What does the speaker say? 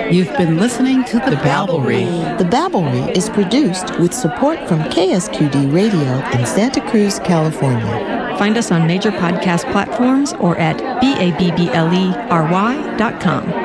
You've been listening to The Babblery. The Babblery is produced with support from KSQD Radio in Santa Cruz, California. Find us on major podcast platforms or at BABBLERY.com.